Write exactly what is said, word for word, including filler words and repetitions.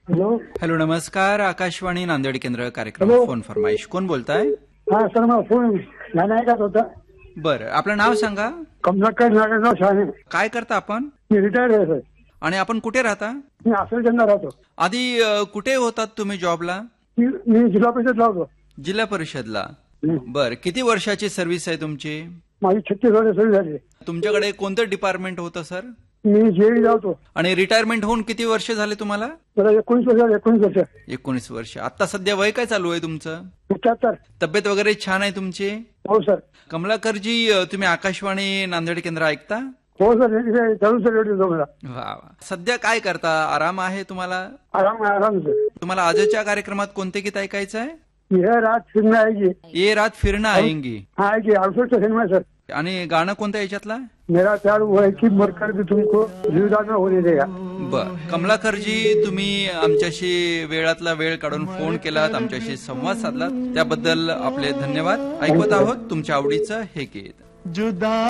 Hello hello नमस्कार. आकाशवाणी नांदेड केंद्र कार्यक्रम फोन फरमाईश. कोण बोलताय? हा सर, मला फोन गाणं ऐकत होता. बरं, आपलं नाव सांगा. कमलाकर नारायणराव शहाणे. काय करता आपण? मी रिटायर्ड आहे सर. आणि आपण कुठे राहता? मी आसरचंदा राहतो. आधी अ, कुठे होतात तुम्ही जॉबला? मी मी जिल्हा परिषद लावतो. जिल्हा परिषदला. बर, किती वर्षाची सर्व्हिस आहे तुमची? माझी छत्तीस वर्ष सर्व्हिस झाली. तुमच्याकडे कोणतं डिपार्टमेंट होतं सर? मी जेई लावतो. आणि रिटायरमेंट होऊन किती वर्ष झाले तुम्हाला? मला एकोणीस वर्ष एकोणीस वर्ष एकोणीस वर्ष. आता सध्या वय काय चालू आहे तुमचं? पंच्याहत्तर. तब्येत वगैरे छान आहे तुमची? हो सर. कमलाकरजी, अ, तुम्ही आकाशवाणी नांदेड केंद्र ऐकता? हो सर, चालू सर रेडिओ मला. वा वा. सध्या काय करता? आराम आहे तुम्हाला? आराम आराम सर. तुम्हाला आजच्या कार्यक्रमात कोणते गीत ऐकायचं आहे? यह रात फिरना आएगी. ये रात फिरना आएंगी. हाँ आएगी. अडसठ सिनेमा सर. आणि गाणं कोणतं याच्यातला? मेरा प्यार वो है कि मरकर भी तुमको जुदा न होने देगा. बर, कमलाकरजी, तुम्ही आमच्याशी वेळातला वेळ काढून फोन केलात, आमच्याशी संवाद साधलात, त्याबद्दल आपले धन्यवाद. ऐकत आहोत तुमच्या आवडीचं हे गीत. जुदा